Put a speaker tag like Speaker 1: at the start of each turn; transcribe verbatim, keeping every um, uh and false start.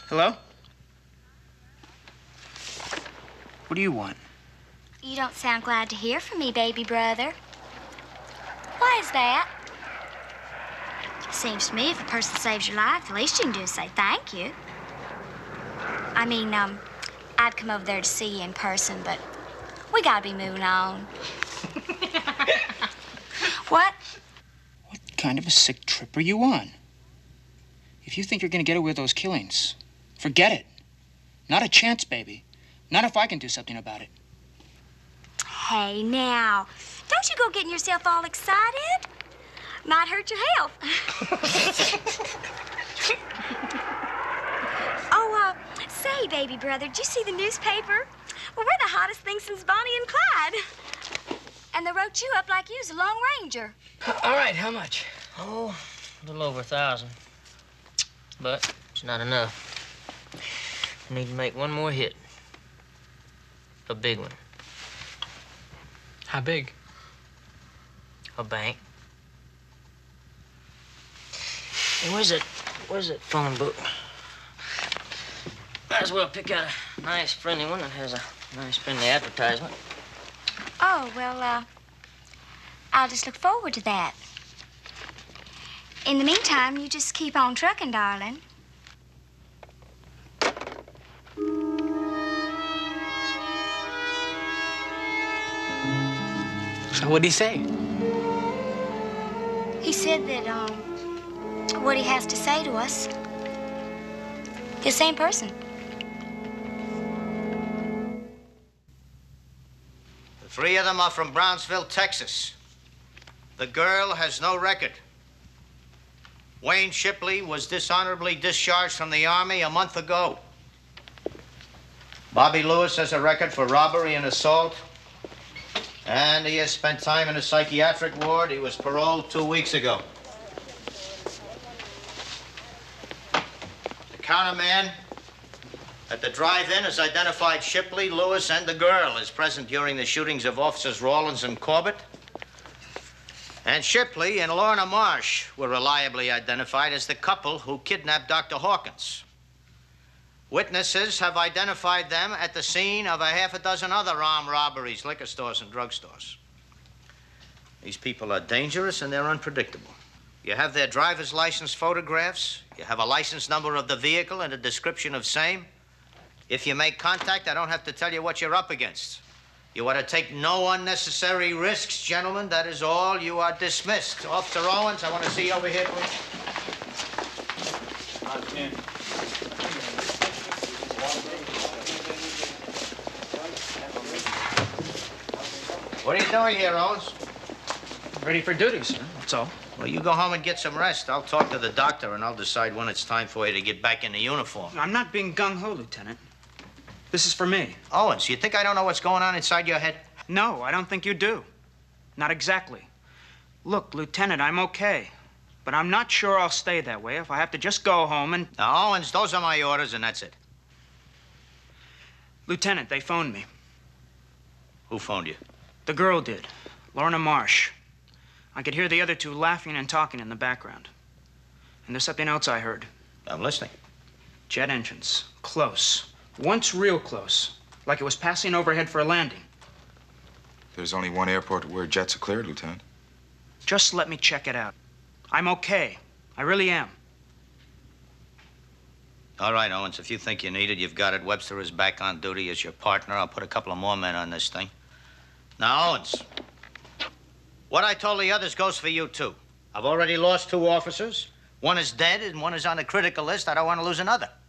Speaker 1: Hello? What do you want?
Speaker 2: You don't sound glad to hear from me, baby brother. Why is that? Seems to me if a person saves your life, the least you can do is say thank you. I mean, um, I'd come over there to see you in person, but we gotta be moving on. What?
Speaker 1: What kind of a sick trip are you on? If you think you're gonna get away with those killings, forget it. Not a chance, baby. Not if I can do something about it.
Speaker 2: Hey, now, don't you go getting yourself all excited. Might hurt your health. Oh, uh, say, baby brother, did you see the newspaper? Well, we're the hottest thing since Bonnie and Clyde. And they wrote you up like you was a Lone Ranger.
Speaker 3: All right, how much? Oh, a little over a thousand. But it's not enough. I need to make one more hit. A big one.
Speaker 1: How big?
Speaker 3: A bank. Hey, where's that, where's that phone book? Might as well pick out a nice, friendly one that has a nice, friendly advertisement.
Speaker 2: Oh, well, uh, I'll just look forward to that. In the meantime, you just keep on trucking, darling.
Speaker 1: So what'd he say?
Speaker 2: He said that, um, what he has to say to us, the same person.
Speaker 4: The three of them are from Brownsville, Texas. The girl has no record. Wayne Shipley was dishonorably discharged from the Army a month ago. Bobby Lewis has a record for robbery and assault. And he has spent time in a psychiatric ward. He was paroled two weeks ago. The counterman at the drive-in has identified Shipley, Lewis, and the girl as present during the shootings of Officers Rawlins and Corbett. And Shipley and Lorna Marsh were reliably identified as the couple who kidnapped Doctor Hawkins. Witnesses have identified them at the scene of a half a dozen other armed robberies, liquor stores and drugstores. These people are dangerous and they're unpredictable. You have their driver's license photographs, you have a license number of the vehicle and a description of same. If you make contact, I don't have to tell you what you're up against. You ought to take no unnecessary risks, gentlemen. That is all. You are dismissed. Officer Owens, I want to see you over here, please. What are you doing here, Owens?
Speaker 1: Ready for duty, sir. That's all.
Speaker 4: Well, you go home and get some rest. I'll talk to the doctor, and I'll decide when it's time for you to get back in the uniform.
Speaker 1: I'm not being gung-ho, Lieutenant. This is for me.
Speaker 4: Owens, you think I don't know what's going on inside your head?
Speaker 1: No, I don't think you do. Not exactly. Look, Lieutenant, I'm okay. But I'm not sure I'll stay that way if I have to just go home and...
Speaker 4: Now, Owens, those are my orders, and that's it.
Speaker 1: Lieutenant, they phoned me.
Speaker 4: Who phoned you?
Speaker 1: The girl did. Lorna Marsh. I could hear the other two laughing and talking in the background. And there's something else I heard.
Speaker 4: I'm listening.
Speaker 1: Jet engines. Close. Once real close. Like it was passing overhead for a landing.
Speaker 5: There's only one airport where jets are cleared, Lieutenant.
Speaker 1: Just let me check it out. I'm okay. I really am.
Speaker 4: All right, Owens, if you think you need it, you've got it. Webster is back on duty as your partner. I'll put a couple of more men on this thing. Now, Owens, what I told the others goes for you, too. I've already lost two officers. One is dead and one is on the critical list. I don't want to lose another.